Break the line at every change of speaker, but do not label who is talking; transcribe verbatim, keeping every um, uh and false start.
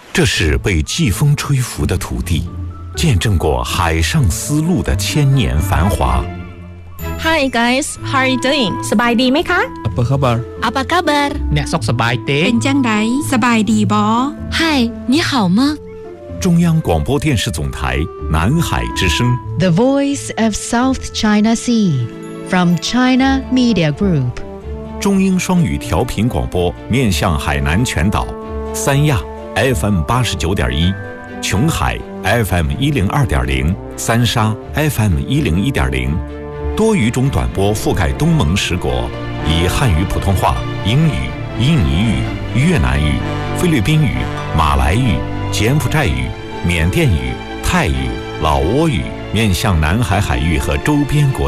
这是被季风吹拂的土地，见证过海上丝路的千年繁华。
Hi guys, how are you doing?
สบายดีไหมคะ
Apa khabar?
Apa kabar?
អ្នកសុខសប្បាយទេ
เป็นจังไดสบายดีบ่
Hi, 你好吗？
中央广播电视总台南海之声
The Voice of South China Sea from China Media Group
中英双语调频广播，面向海南全岛，三亚 F M 八十九点一，琼海 F M 一零二点零，三沙 F M 一零一点零，多语种短波覆盖东盟十国，以汉语普通话、英语、印尼语、越南语、菲律宾语、马来语、柬埔寨语、缅甸语、泰语、老挝语，面向南海海域和周边国